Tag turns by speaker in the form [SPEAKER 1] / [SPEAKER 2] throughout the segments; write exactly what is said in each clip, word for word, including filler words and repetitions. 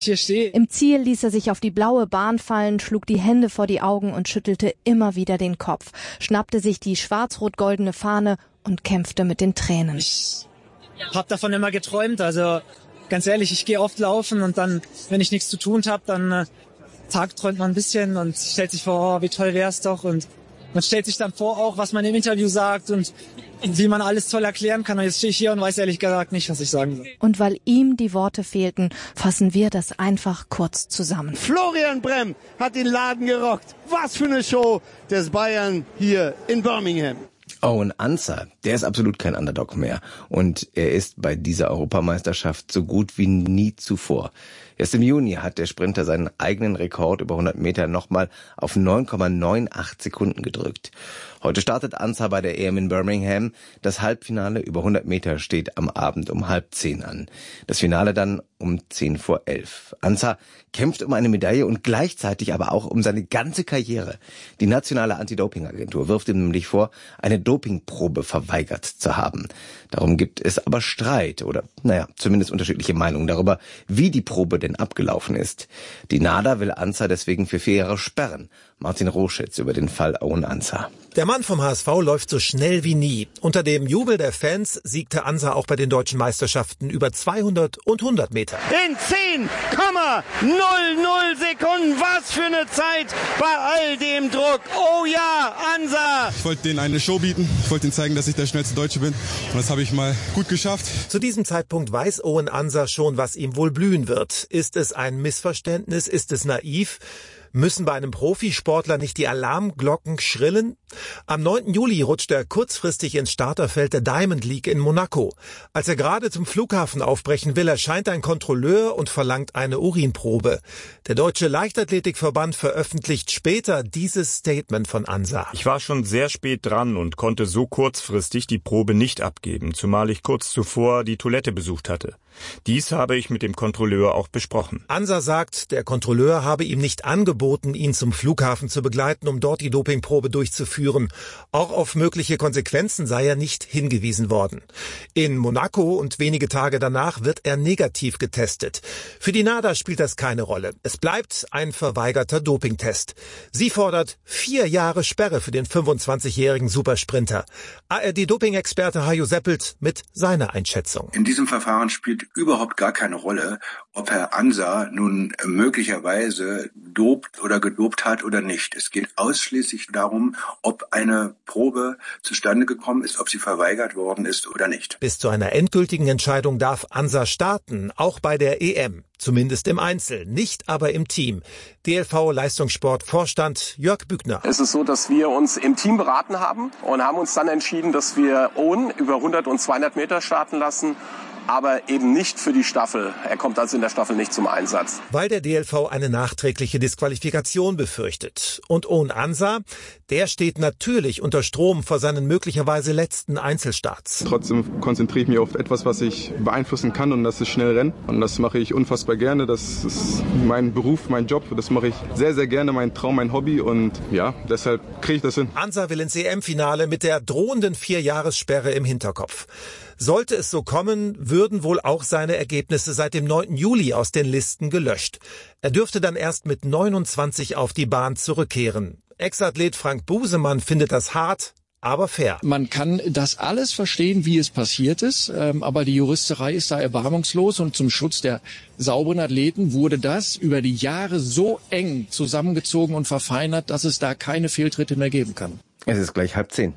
[SPEAKER 1] hier stehe.
[SPEAKER 2] Im Ziel ließ er sich auf die blaue Bahn fallen, schlug die Hände vor die Augen und schüttelte immer wieder den Kopf, schnappte sich die schwarz-rot-goldene Fahne und kämpfte mit den Tränen.
[SPEAKER 1] Ich habe davon immer geträumt, also ganz ehrlich, ich gehe oft laufen und dann, wenn ich nichts zu tun habe, dann äh, tagträumt man ein bisschen und stellt sich vor, oh, wie toll wär's doch, und man stellt sich dann vor auch, was man im Interview sagt und wie man alles toll erklären kann. Und jetzt stehe ich hier und weiß ehrlich gesagt nicht, was ich sagen soll.
[SPEAKER 2] Und weil ihm die Worte fehlten, fassen wir das einfach kurz zusammen.
[SPEAKER 3] Florian Brehm hat den Laden gerockt. Was für eine Show des Bayern hier in Birmingham.
[SPEAKER 4] Owen Ansah, der ist absolut kein Underdog mehr. Und er ist bei dieser Europameisterschaft so gut wie nie zuvor. Erst im Juni hat der Sprinter seinen eigenen Rekord über hundert Meter nochmal auf neun Komma achtundneunzig Sekunden gedrückt. Heute startet Ansah bei der E M in Birmingham. Das Halbfinale über hundert Meter steht am Abend um halb zehn an. Das Finale dann um zehn vor elf. Ansah kämpft um eine Medaille und gleichzeitig aber auch um seine ganze Karriere. Die nationale Anti-Doping-Agentur wirft ihm nämlich vor, eine Dopingprobe verweigert zu haben. Darum gibt es aber Streit oder, naja, zumindest unterschiedliche Meinungen darüber, wie die Probe denn abgelaufen ist. Die NADA will Ansah deswegen für vier Jahre sperren. Martin Roschitz über den Fall Owen Ansah.
[SPEAKER 5] Der Mann vom H S V läuft so schnell wie nie. Unter dem Jubel der Fans siegte Ansah auch bei den deutschen Meisterschaften über zweihundert und hundert Meter.
[SPEAKER 3] In zehn Komma null null Sekunden. Was für eine Zeit bei all dem Druck. Oh ja, Ansah.
[SPEAKER 6] Ich wollte denen eine Show bieten. Ich wollte ihnen zeigen, dass ich der schnellste Deutsche bin. Und das habe ich mal gut geschafft.
[SPEAKER 5] Zu diesem Zeitpunkt weiß Owen Ansah schon, was ihm wohl blühen wird. Ist es ein Missverständnis? Ist es naiv? Müssen bei einem Profisportler nicht die Alarmglocken schrillen? Am neunten Juli rutscht er kurzfristig ins Starterfeld der Diamond League in Monaco. Als er gerade zum Flughafen aufbrechen will, erscheint ein Kontrolleur und verlangt eine Urinprobe. Der Deutsche Leichtathletikverband veröffentlicht später dieses Statement von Ansah.
[SPEAKER 7] Ich war schon sehr spät dran und konnte so kurzfristig die Probe nicht abgeben, zumal ich kurz zuvor die Toilette besucht hatte. Dies habe ich mit dem Kontrolleur auch besprochen.
[SPEAKER 5] Ansah sagt, der Kontrolleur habe ihm nicht angeboten, ihn zum Flughafen zu begleiten, um dort die Dopingprobe durchzuführen. Auch auf mögliche Konsequenzen sei er nicht hingewiesen worden. In Monaco und wenige Tage danach wird er negativ getestet. Für die NADA spielt das keine Rolle. Es bleibt ein verweigerter Dopingtest. Sie fordert vier Jahre Sperre für den fünfundzwanzigjährigen Supersprinter. A R D-Doping-Experte Hajo Seppelt mit seiner Einschätzung.
[SPEAKER 8] In diesem Verfahren spielt überhaupt gar keine Rolle, ob Herr Ansah nun möglicherweise dopt oder gedopt hat oder nicht. Es geht ausschließlich darum, ob eine Probe zustande gekommen ist, ob sie verweigert worden ist oder nicht.
[SPEAKER 5] Bis zu einer endgültigen Entscheidung darf Ansah starten, auch bei der E M. Zumindest im Einzel, nicht aber im Team. D L V-Leistungssport-Vorstand Jörg Bügner.
[SPEAKER 9] Es ist so, dass wir uns im Team beraten haben und haben uns dann entschieden, dass wir Owen über hundert und zweihundert Meter starten lassen, aber eben nicht für die Staffel. Er kommt also in der Staffel nicht zum Einsatz.
[SPEAKER 5] Weil der D L V eine nachträgliche Disqualifikation befürchtet. Und Owen Ansah, der steht natürlich unter Strom vor seinen möglicherweise letzten Einzelstarts.
[SPEAKER 6] Trotzdem konzentriere ich mich auf etwas, was ich beeinflussen kann, und das ist schnell Rennen. Und das mache ich unfassbar gerne. Das ist mein Beruf, mein Job. Das mache ich sehr, sehr gerne, mein Traum, mein Hobby. Und ja, deshalb kriege ich das hin.
[SPEAKER 5] Ansah will ins E M-Finale mit der drohenden Vierjahressperre im Hinterkopf. Sollte es so kommen, würden wohl auch seine Ergebnisse seit dem neunten Juli aus den Listen gelöscht. Er dürfte dann erst mit neunundzwanzig auf die Bahn zurückkehren. Ex-Athlet Frank Busemann findet das hart, aber fair.
[SPEAKER 10] Man kann das alles verstehen, wie es passiert ist, aber die Juristerei ist da erbarmungslos, und zum Schutz der sauberen Athleten wurde das über die Jahre so eng zusammengezogen und verfeinert, dass es da keine Fehltritte mehr geben kann.
[SPEAKER 4] Es ist gleich halb zehn.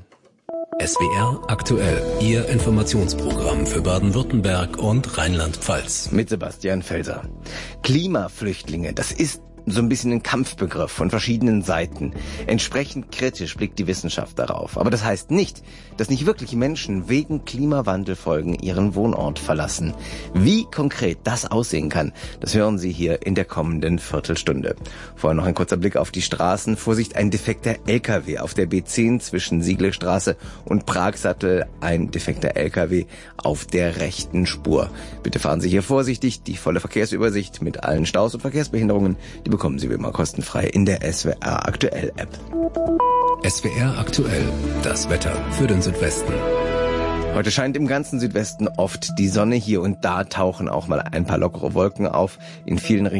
[SPEAKER 11] S W R aktuell, Ihr Informationsprogramm für Baden-Württemberg und Rheinland-Pfalz.
[SPEAKER 4] Mit Sebastian Felser. Klimaflüchtlinge, das ist so ein bisschen ein Kampfbegriff von verschiedenen Seiten. Entsprechend kritisch blickt die Wissenschaft darauf. Aber das heißt nicht, dass nicht wirklich Menschen wegen Klimawandelfolgen ihren Wohnort verlassen. Wie konkret das aussehen kann, das hören Sie hier in der kommenden Viertelstunde. Vorher noch ein kurzer Blick auf die Straßen. Vorsicht, ein defekter L K W auf der B zehn zwischen Sieglestraße und Pragsattel. Ein defekter L K W auf der rechten Spur. Bitte fahren Sie hier vorsichtig. Die volle Verkehrsübersicht mit allen Staus und Verkehrsbehinderungen, die bekommen Sie wie immer kostenfrei in der S W R Aktuell App.
[SPEAKER 11] S W R Aktuell, das Wetter für den Südwesten.
[SPEAKER 4] Heute scheint im ganzen Südwesten oft die Sonne. Hier und da tauchen auch mal ein paar lockere Wolken auf. In vielen Regionen